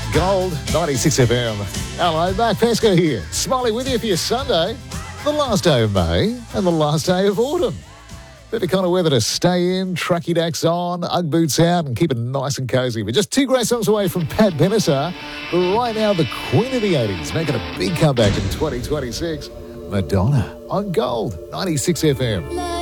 Gold, 96 FM. Hello, Mark Pesca here. Smiley with you for your Sunday, the last day of May and the last day of autumn. Bit of kind of weather to stay in, trucky dacks on, Ugg boots out and keep it nice and cosy. We're just 2 great songs away from Pat Benatar. But right now, the queen of the 80s, making a big comeback in 2026, Madonna on Gold, 96 FM.